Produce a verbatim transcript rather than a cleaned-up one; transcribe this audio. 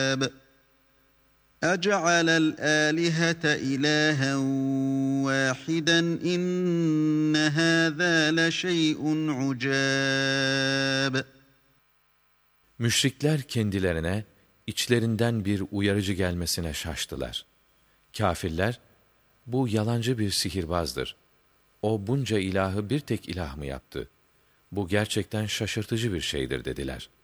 عُجَابٍ اَجَعَلَ الْآلِهَةَ إِلَٰهًا وَاحِدًا اِنَّ هَٰذَا لَشَيْءٌ عُجَابٌ. Müşrikler kendilerine içlerinden bir uyarıcı gelmesine şaştılar. Kâfirler, bu yalancı bir sihirbazdır. O bunca ilahı bir tek ilah mı yaptı? Bu gerçekten şaşırtıcı bir şeydir dediler.